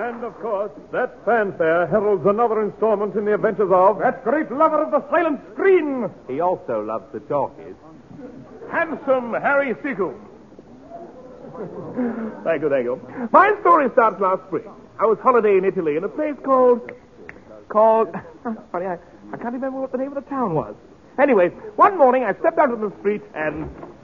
And, of course, that fanfare heralds another installment in the adventures of that great lover of the silent screen. He also loves the talkies. Handsome Harry Seacombe. Thank you. My story starts last spring. I was holidaying in Italy in a place called... Funny, I can't remember what the name of the town was. Anyway, one morning I stepped out on the street and